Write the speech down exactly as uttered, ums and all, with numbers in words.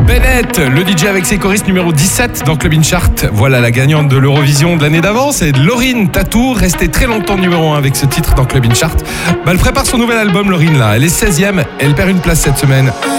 Bennett, le D J avec ses choristes numéro dix-sept dans Club In Chart. Voilà la gagnante de l'Eurovision de l'année d'avant, c'est Lauryn Tatou, restée très longtemps numéro un avec ce titre dans Club In Chart. Bah, elle prépare son nouvel album, Lauryn, là. Elle est seizième, elle perd une place cette semaine.